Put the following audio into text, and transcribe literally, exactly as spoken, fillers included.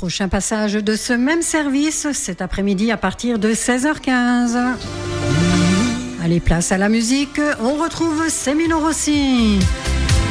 Prochain passage de ce même service cet après-midi à partir de seize heures quinze. Allez, place à la musique. On retrouve Semino Rossi.